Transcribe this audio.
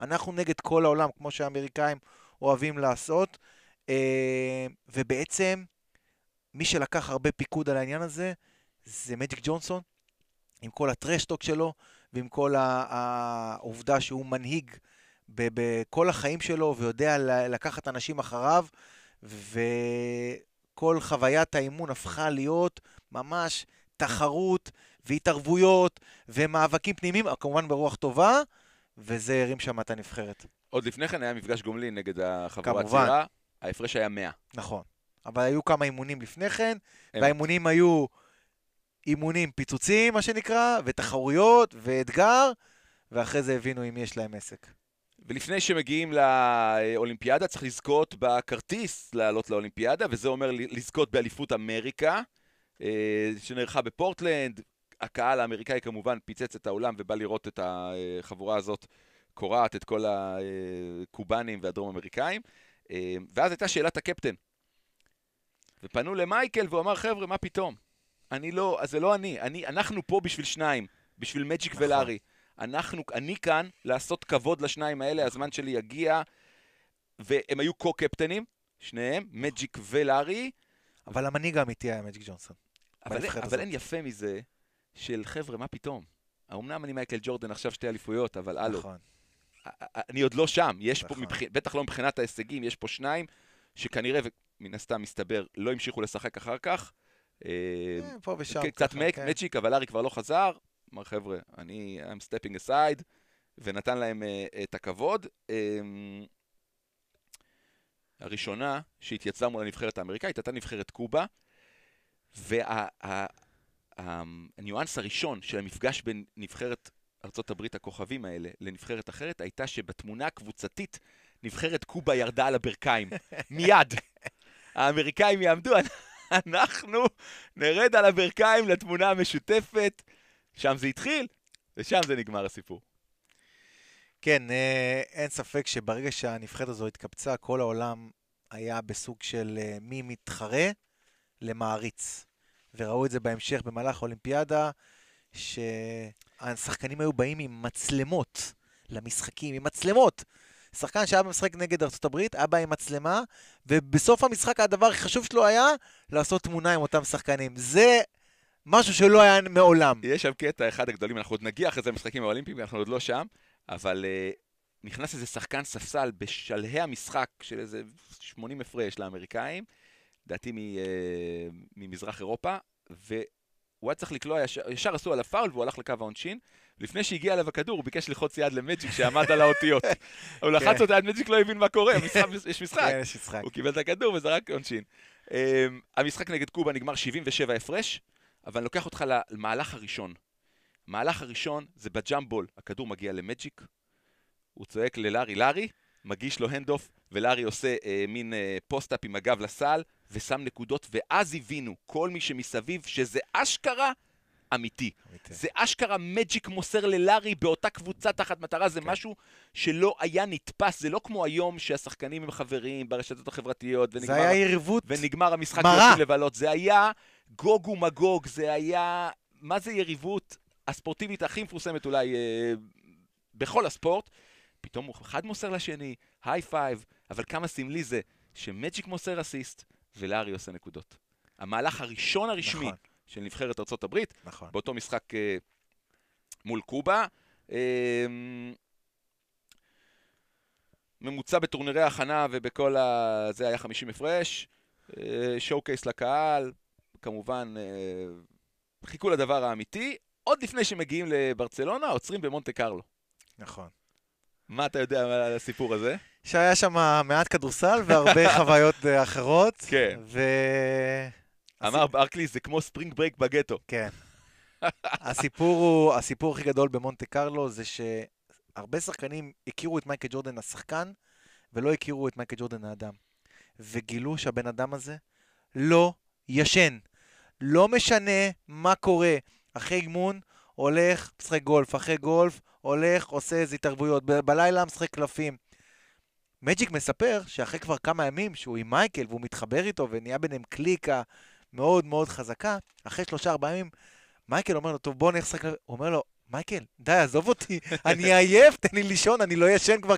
אנחנו נגד כל העולם, כמו שהאמריקאים אוהבים לעשות, ובעצם מי שלקח הרבה פיקוד על העניין הזה, זה מג'יק ג'ונסון, עם כל הטרשטוק שלו, ועם כל העובדה שהוא מנהיג בכל החיים שלו, ויודע לקחת אנשים אחריו, וכל חוויית האימון הפכה להיות ממש תחרות, והתערבויות, ומאבקים פנימיים, כמובן ברוח טובה, וזה הרים שם את הנבחרת. עוד לפני כן היה מפגש גומלין נגד החבורה כמובן. הצעירה, ההפרש היה 100. נכון. אבל היו כמה אימונים לפני כן, והאימונים היו אימונים פיצוצים, מה שנקרא, ותחרויות, ואתגר, ואחרי זה הבינו אם יש להם עסק. ולפני שמגיעים לאולימפיאדה, צריך לזכות בכרטיס לעלות לאולימפיאדה, וזה אומר לזכות באליפות אמריקה, שנערכה בפורטלנד. הקהל האמריקאי כמובן פיצץ את העולם ובא לראות את החבורה הזאת קורעת את כל הקובנים והדרום אמריקאים. ואז הייתה שאלת הקפטן. ופנו למייקל והוא אמר, חבר'ה, מה פתאום? אני לא, אז זה לא אנחנו פה בשביל שניים, בשביל מג'יק ולארי. אני כאן לעשות כבוד לשניים האלה, הזמן שלי יגיע, והם היו קו-קפטנים, שניהם, מג'יק ולארי. אבל המנהיג האמיתי היה מג'יק ג'ונסון. אבל אין יפה מזה של חבר'ה, מה פתאום? אמנם אני מייקל ג'ורדן עכשיו 2 אליפויות, אבל הלו. נכון. אני עוד לא שם, יש פה, בטח לא מבחינת ההישגים, יש פה שניים שכנראה, ומן הסתם מסתבר, לא המשיכו לשחק אחר כך. פה ושם. קצת מג'יק, אבל לארי כבר לא חזר. אמר חבר'ה, I'm stepping aside, ונתן להם את הכבוד. הראשונה שהתייצבה מול הנבחרת האמריקאית, הייתה נבחרת קובה, והניואנס הראשון של המפגש בין נבחרת ארצות הברית הכוכבים האלה לנבחרת אחרת, הייתה שבתמונה הקבוצתית, נבחרת קובה ירדה על הברכיים. מיד. האמריקאים יעמדו, אנחנו נרד על הברכיים לתמונה המשותפת, שם זה התחיל, ושם זה נגמר הסיפור. כן, אין ספק שברגע שהנבחרת הזו התקבצה, כל העולם היה בסוג של מי מתחרה למעריץ. וראו את זה בהמשך במהלך האולימפיאדה, שהשחקנים היו באים עם מצלמות למשחקים, עם מצלמות. שחקן שהיה במשחק נגד ארצות הברית, היה בא עם מצלמה, ובסוף המשחק הדבר הכי חשוב שלו היה לעשות תמונה עם אותם שחקנים. זה משהו שלא היה מעולם. יש שם קטע אחד הגדולים, אנחנו עוד נגיע אחרי זה למשחקים האולימפיים, אנחנו עוד לא שם, אבל נכנס איזה שחקן ספסל בשלהי המשחק של איזה 80 הפרש לאמריקאים, דעתי ממזרח אירופה, והוא היה צריך לקלוע, ישר עשו על הפאול והוא הלך לקו העונשין, לפני שהגיע אליו הכדור הוא ביקש ללחוץ יד למג'יק שעמד על האותיות. הוא לחץ אותה, מג'יק לא הבין מה קורה, יש משחק. הוא קיבל את הכדור וזרק עונשין. המשחק נגד קובה נגמר 77 הפרש, אבל אני לוקח אותך למהלך הראשון. המהלך הראשון זה בג'אמבול, הכדור מגיע למג'יק, הוא צועק ללארי, מגיש לו הנדוף, ולארי עושה מין פוסט-אפ עם הגב לסל, ושם נקודות, ואז הבינו כל מי שמסביב שזה אשכרה אמיתי. זה אשכרה מג'יק מוסר ללארי באותה קבוצה תחת מטרה, זה משהו שלא היה נתפס, זה לא כמו היום שהשחקנים הם חברים ברשתות החברתיות, זה היה יריבות ונגמר המשחק יוצאים לבלות, זה היה גוג ומגוג, זה היה, מה זה יריבות הספורטיבית הכי מפורסמת אולי בכל הספורט, פתאום אחד מוסר לשני, היי פייב, אבל כמה סמלי זה שמג'יק מוסר אסיסט ולארי עושה נקודות. המהלך הראשון הרשמי נכון. של נבחרת ארצות הברית, נכון. באותו משחק מול קובה, ממוצע בטורנירי ההכנה ובכל זה היה 50 הפרש, שואו-קייס לקהל, כמובן חיכו לדבר האמיתי, עוד לפני שמגיעים לברצלונה, עוצרים במונטה קרלו. נכון. מה אתה יודע על הסיפור הזה? שהיה שם מעט כדורסל והרבה חוויות אחרות. כן. אמר ברקלי, זה כמו ספרינג ברייק בגטו. כן. הסיפור הכי גדול במונטה קרלו זה שהרבה שחקנים הכירו את מייקל ג'ורדן השחקן, ולא הכירו את מייקל ג'ורדן האדם. וגילו שהבן אדם הזה לא ישן. לא משנה מה קורה. אחרי אימון הולך, משחק גולף. אחרי גולף הולך, עושה איזה התערבויות. בלילה משחק קלפים. מג'יק מספר שאחרי כבר כמה ימים שהוא עם מייקל והוא מתחבר איתו ונהיה ביניהם קליקה מאוד מאוד חזקה, אחרי 3-4 ימים, מייקל אומר לו, טוב בוא נחשק, הוא אומר לו, מייקל, די, עזוב אותי, אני עייף, תן לי לישון, אני לא ישן כבר